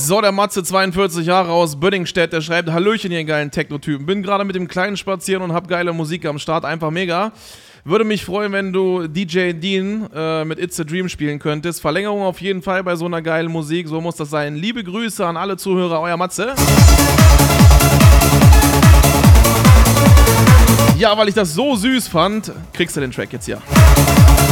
So, der Matze, 42 Jahre aus Bödingstedt, der schreibt: Hallöchen, ihr geilen Techno-Typen. Bin gerade mit dem Kleinen spazieren und hab geile Musik am Start, einfach mega. Würde mich freuen, wenn du DJ Dean mit It's a Dream spielen könntest. Verlängerung auf jeden Fall bei so einer geilen Musik, so muss das sein. Liebe Grüße an alle Zuhörer, euer Matze. Ja, weil ich das so süß fand, kriegst du den Track jetzt hier.